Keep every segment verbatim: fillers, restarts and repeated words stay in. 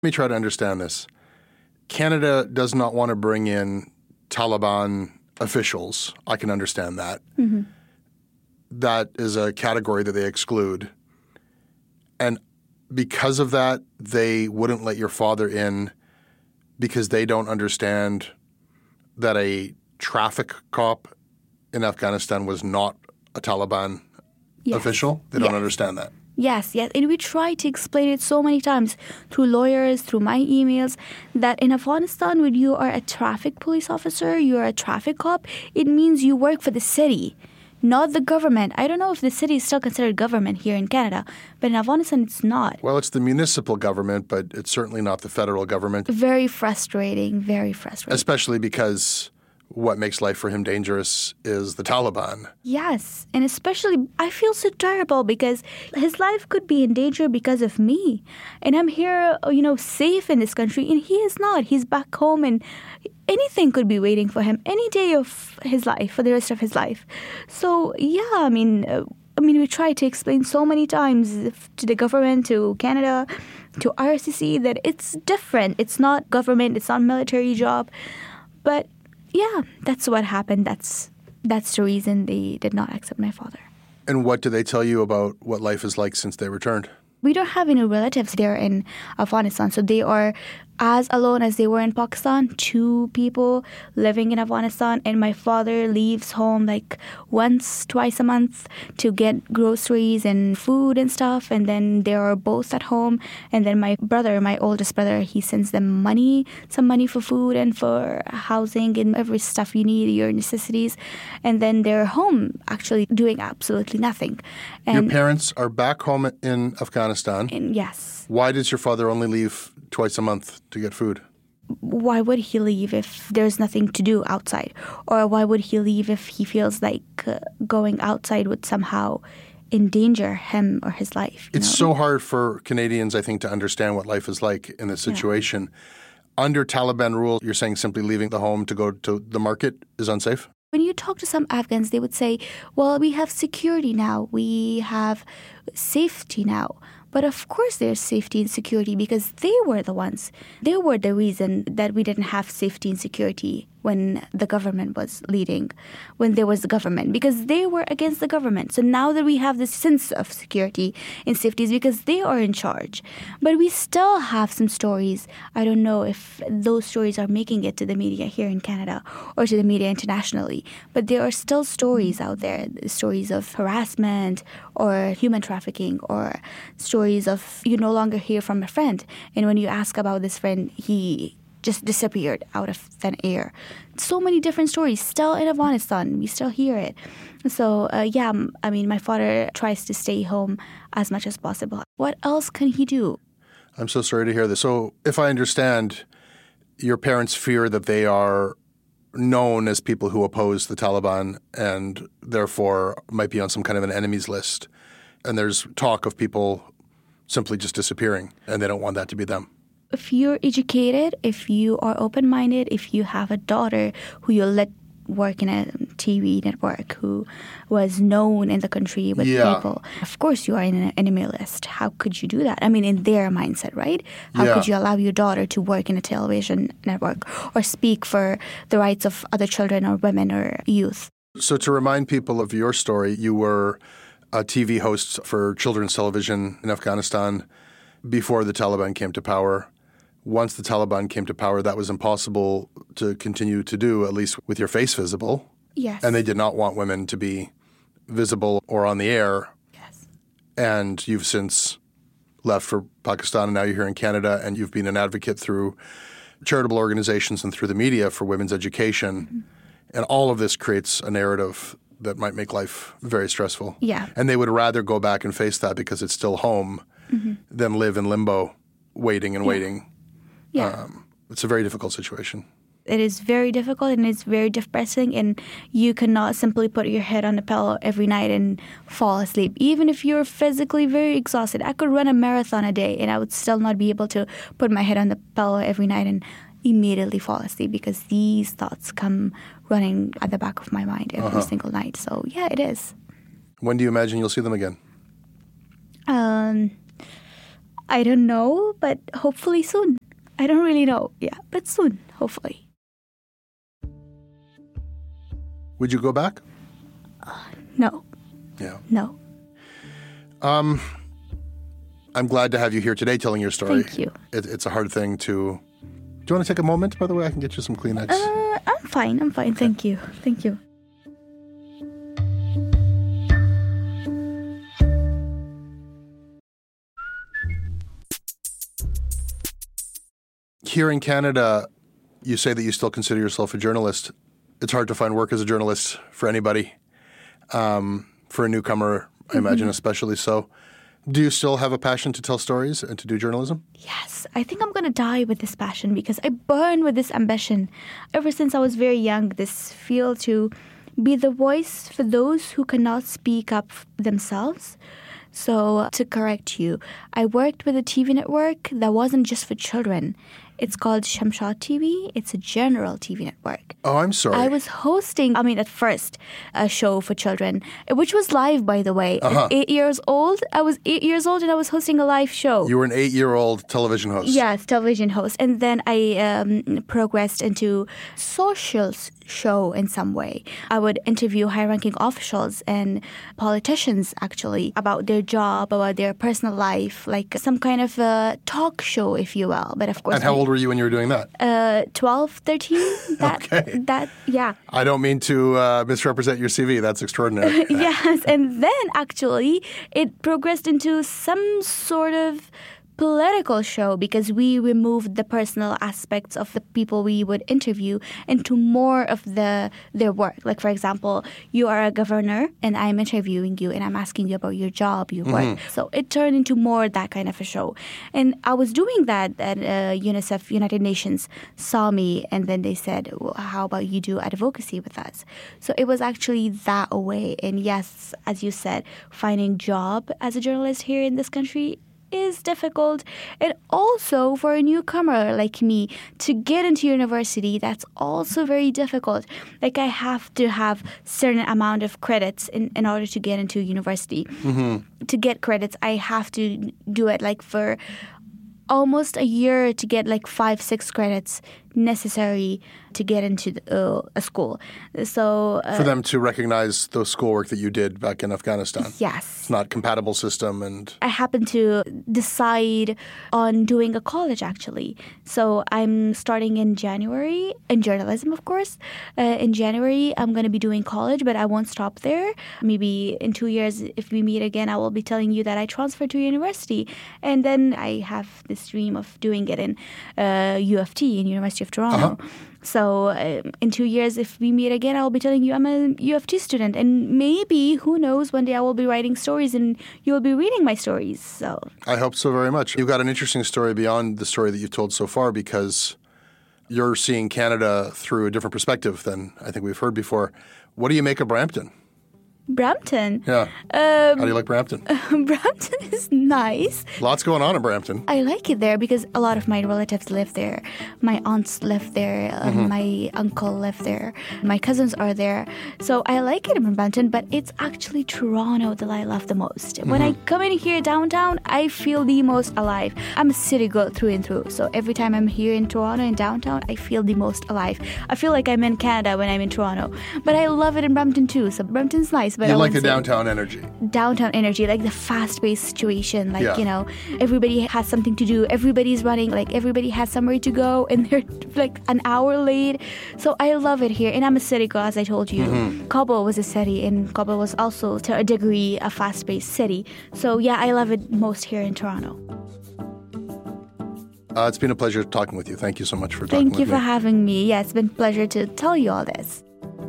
Let me try to understand this. Canada does not want to bring in Taliban officials. I can understand that. Mm-hmm. That is a category that they exclude. And because of that, they wouldn't let your father in because they don't understand that a traffic cop in Afghanistan was not a Taliban Yes. official. They don't Yes. understand that. Yes, yes. And we try to explain it so many times through lawyers, through my emails, that in Afghanistan, when you are a traffic police officer, you're a traffic cop, it means you work for the city, not the government. I don't know if the city is still considered government here in Canada, but in Afghanistan, it's not. Well, it's the municipal government, but it's certainly not the federal government, Very frustrating, very frustrating. especially because what makes life for him dangerous is the Taliban. Yes, and especially I feel so terrible because his life could be in danger because of me. And I'm here, you know, safe in this country, and he is not. He's back home, and anything could be waiting for him any day of his life, for the rest of his life. So, yeah, I mean, uh, I mean, we try to explain so many times to the government, to Canada, to R C C that it's different. It's not government. It's not military job. But yeah, that's what happened. That's that's the reason they did not accept my father. And what do they tell you about what life is like since they returned? We don't have any relatives there in Afghanistan, so they are as alone as they were in Pakistan, two people living in Afghanistan, and my father leaves home like once, twice a month to get groceries and food and stuff, and then they are both at home, and then my brother, my oldest brother, he sends them money, some money for food and for housing and every stuff you need, your necessities, and then they're home actually doing absolutely nothing. And, Your parents are back home in Afghanistan. and yes. Why does your father only leave twice a month to get food? Why would he leave if there's nothing to do outside? Or why would he leave if he feels like uh, going outside would somehow endanger him or his life? you It's know? so hard for Canadians, I think, to understand what life is like in this situation. Under Taliban rule, you're saying simply leaving the home to go to the market is unsafe? When you talk to some Afghans, they would say, well, we have security now. We have safety now. But of course there's safety and security because they were the ones. They were the reason that we didn't have safety and security when the government was leading, when there was the government, because they were against the government. So now that we have this sense of security and safety is because they are in charge. But we still have some stories. I don't know if those stories are making it to the media here in Canada or to the media internationally, but there are still stories out there, stories of harassment or human trafficking or stories of you no longer hear from a friend. And when you ask about this friend, he just disappeared out of thin air. So many different stories still in Afghanistan. We still hear it. So, uh, yeah, I mean, my father tries to stay home as much as possible. What else can he do? I'm so sorry to hear this. So if I understand, your parents fear that they are known as people who oppose the Taliban and therefore might be on some kind of an enemies list. And there's talk of people simply just disappearing, and they don't want that to be them. If you're educated, if you are open-minded, if you have a daughter who you let work in a T V network, who was known in the country with Yeah. people, of course you are in an enemy list. How could you do that? I mean, in their mindset, right? How Yeah. could you allow your daughter to work in a television network or speak for the rights of other children or women or youth? So to remind people of your story, you were a T V host for children's television in Afghanistan before the Taliban came to power. Once the Taliban came to power, that was impossible to continue to do, at least with your face visible. Yes. And they did not want women to be visible or on the air. Yes. And you've since left for Pakistan, and now you're here in Canada, and you've been an advocate through charitable organizations and through the media for women's education. Mm-hmm. And all of this creates a narrative that might make life very stressful. Yeah. And they would rather go back and face that because it's still home Mm-hmm. than live in limbo, waiting and Yeah. waiting. Yeah. Um, it's a very difficult situation. It is very difficult and it's very depressing, and you cannot simply put your head on a pillow every night and fall asleep. Even if you're physically very exhausted, I could run a marathon a day and I would still not be able to put my head on the pillow every night and immediately fall asleep because these thoughts come running at the back of my mind every Uh-huh. single night. So yeah, it is. When do you imagine you'll see them again? Um, I don't know, but hopefully soon. I don't really know. Yeah, but soon, hopefully. Would you go back? Uh, no. Yeah. No. Um, I'm glad to have you here today telling your story. Thank you. It, it's a hard thing to... Do you want to take a moment, by the way? I can get you some Kleenex. Uh, I'm fine. I'm fine. Okay. Thank you. Thank you. Here in Canada, you say that you still consider yourself a journalist. It's hard to find work as a journalist for anybody. Um, for a newcomer, I imagine, mm-hmm. especially so. Do you still have a passion to tell stories and to do journalism? Yes. I think I'm going to die with this passion because I burn with this ambition. Ever since I was very young, this feel to be the voice for those who cannot speak up themselves. So to correct you, I worked with a T V network that wasn't just for children. It's called Shamshad T V. It's a general T V network. Oh, I'm sorry. I was hosting, I mean, at first, a show for children, which was live, by the way. Uh-huh. At eight years old. I was eight years old and I was hosting a live show. You were an eight-year-old television host. Yes, television host. And then I um, progressed into social show in some way. I would interview high-ranking officials and politicians, actually, about their job, about their personal life, like some kind of a talk show, if you will. But of course, and how old were you when you were doing that? Uh, twelve, thirteen. That, okay. That, yeah. I don't mean to uh, misrepresent your C V. That's extraordinary. Yes. And then, actually, it progressed into some sort of political show because we removed the personal aspects of the people we would interview into more of the their work. Like, for example, you are a governor and I'm interviewing you and I'm asking you about your job, your work. Mm-hmm. So it turned into more that kind of a show. And I was doing that at uh, UNICEF, United Nations, saw me and then they said, well, how about you do advocacy with us? So it was actually that way. And yes, as you said, finding job as a journalist here in this country is difficult. And also for a newcomer like me to get into university, that's also very difficult. Like I have to have certain amount of credits in, in order to get into university. Mm-hmm. To get credits, I have to do it like for almost a year to get like five, six credits necessary to get into the, uh, a school. So uh, for them to recognize the schoolwork that you did back in Afghanistan. Yes. It's not compatible system and I happen to decide on doing a college actually. So I'm starting in January in journalism, of course. Uh, in January, I'm going to be doing college, but I won't stop there. Maybe in two years, if we meet again, I will be telling you that I transferred to university. And then I have this dream of doing it in uh, U of T, in University of Toronto. Uh-huh. So uh, in two years, if we meet again, I'll be telling you I'm a U of T student. And maybe, who knows, one day I will be writing stories and you will be reading my stories. So I hope so very much. You've got an interesting story beyond the story that you've told so far because you're seeing Canada through a different perspective than I think we've heard before. What do you make of Brampton? Brampton? Yeah. Um, How do you like Brampton? Uh, Brampton is nice. Lots going on in Brampton. I like it there because a lot of my relatives live there. My aunts live there. Um, mm-hmm. My uncle live there. My cousins are there. So I like it in Brampton, but it's actually Toronto that I love the most. Mm-hmm. When I come in here downtown, I feel the most alive. I'm a city girl through and through. So every time I'm here in Toronto in downtown, I feel the most alive. I feel like I'm in Canada when I'm in Toronto. But I love it in Brampton too. So Brampton's nice. But you I like the downtown energy. Downtown energy, like the fast-paced situation. Like, yeah. you know, everybody has something to do. Everybody's running. Like, everybody has somewhere to go. And they're like an hour late. So I love it here. And I'm a city girl, as I told you. Mm-hmm. Cabo was a city. And Cabo was also, to a degree, a fast-paced city. So, yeah, I love it most here in Toronto. Uh, it's been a pleasure talking with you. Thank you so much for talking with me. Thank you for having me. Yeah, it's been a pleasure to tell you all this.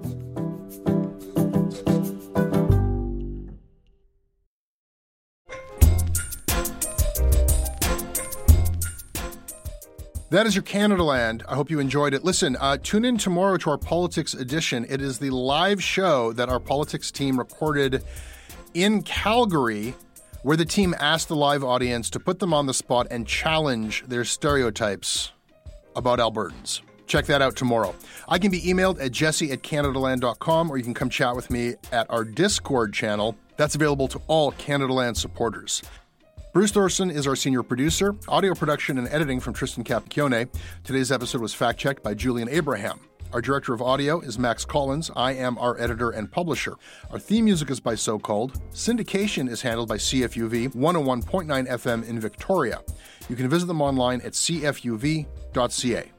That is your Canada Land. I hope you enjoyed it. Listen, uh, tune in tomorrow to our Politics Edition. It is the live show that our politics team recorded in Calgary, where the team asked the live audience to put them on the spot and challenge their stereotypes about Albertans. Check that out tomorrow. I can be emailed at jesse at canadaland dot com, or you can come chat with me at our Discord channel. That's available to all Canada Land supporters. Bruce Thorson is our senior producer. Audio production and editing from Tristan Capacchione. Today's episode was fact-checked by Julian Abraham. Our director of audio is Max Collins. I am our editor and publisher. Our theme music is by So Called. Syndication is handled by C F U V one oh one point nine F M in Victoria. You can visit them online at c f u v dot c a.